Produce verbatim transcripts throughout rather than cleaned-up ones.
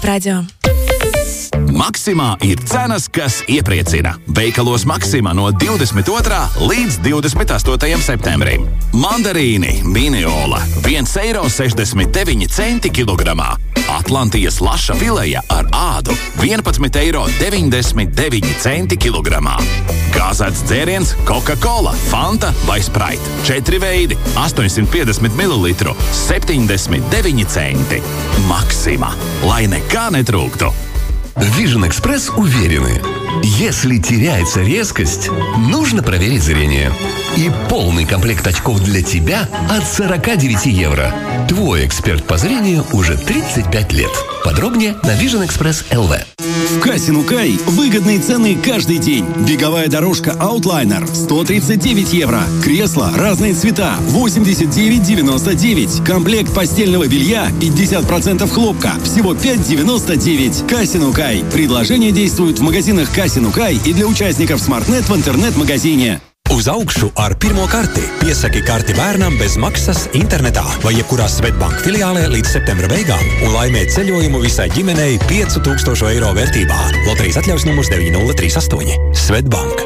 Radio. Maksimā ir cenas, kas iepriecina. Veikalos Maksimā no divdesmit otrā līdz divdesmit astotajam septembrim. Mandarīni Miniola viens eiro sešdesmit deviņi centi kilogramā. Atlantijas laša fileja ar ādu vienpadsmit eiro deviņdesmit deviņi centi kilogramā. Gāzēts dzēriens Coca-Cola, Fanta vai Sprite. Četri veidi, astoņsimt piecdesmit mililitru, septiņdesmit deviņi centi. Maksimā, lai nekā netrūktu. Vision Express уверены, если теряется резкость, нужно проверить зрение. И полный комплект очков для тебя от сорок девять евро. Твой эксперт по зрению уже тридцать пять лет. Подробнее на Vision Express эл ви. В кассе Нукай выгодные цены каждый день. Беговая дорожка Outliner сто тридцать девять евро. Кресла разные цвета восемьдесят девять девяносто девять. Комплект постельного белья пятьдесят процентов хлопка всего пять девяносто девять. Кассе Нукай. Предложения действуют в магазинах Кассе Нукай и для участников SmartNet в интернет-магазине. Uz augšu ar pirmo karti. Piesaki karti bērnam bez maksas internetā vai jebkurā Svetbank filiālē līdz septembra beigām un laimē ceļojumu visai ģimenei pieci tūkstoši eiro vērtībā. Loterijas atļaus numurs deviņi nulle trīs astoņi. Svetbank.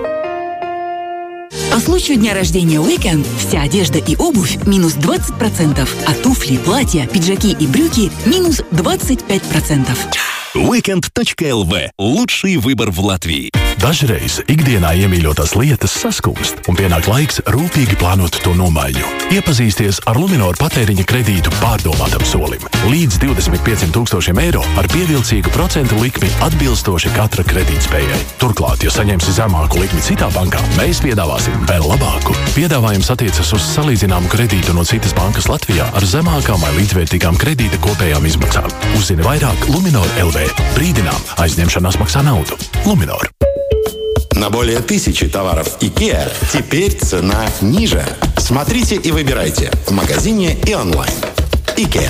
По случаю дня рождения Weekend вся одежда и обувь минус двадцать процентов, а туфли, платья, пиджаки и брюки минус двадцать пять процентов. weekend точка эл ви – лучший выбор в Латвии. Dažreiz ikdienā iemīļotās lietas saskumst, un pienāk laiks rūpīgi plānot to nomaiņu. Iepazīsties ar Luminoru patēriņa kredītu pārdomātam solim. Līdz divdesmit pieciem tūkstošiem eiro ar pievilcīgu procentu likmi atbilstoši katra kredītspējai. Turklāt, ja saņemsi zemāku likmi citā bankā, mēs piedāvāsim vēl labāku. Piedāvājums attiecas uz salīdzināmu kredītu no citas bankas Latvijā ar zemākām vai līdzvērtīgām kredīta kopējām izmaksām. Uzzini vairāk Luminor эл ви. Brīdinām, aizņemšanās maksā naudu. Luminor. На более тысячи товаров IKEA теперь цена ниже. Смотрите и выбирайте в магазине и онлайн. IKEA.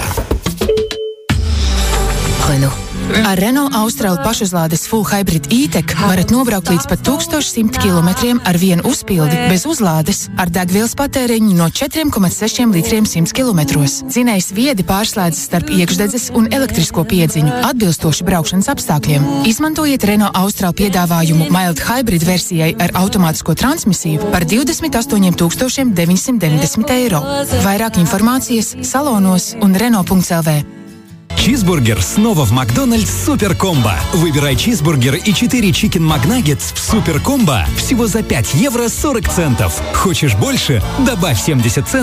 Renault. Ar Renault Austral pašuzlādes Full Hybrid E-Tech varat nobraukt līdz pat tūkstoš simt kilometriem ar vienu uzpildi bez uzlādes ar degvielas patēriņu no četriem komats sešiem litriem simts kilometros. Dzinējs viedi pārslēdzas starp iekšdedzes un elektrisko piedziņu, atbilstoši braukšanas apstākļiem. Izmantojiet Renault Austral piedāvājumu Mild Hybrid versijai ar automātisko transmisiju par divdesmit astoņiem tūkstošiem deviņsimt deviņdesmit eiro. Vairāk informācijas salonos un Renault punkts эл ви. Чизбургер снова в Макдональдс Супер Комбо. Выбирай чизбургер и четыре Chicken McNuggets в Супер Комбо всего за пять евро сорок центов. Хочешь больше? Добавь семьдесят центов.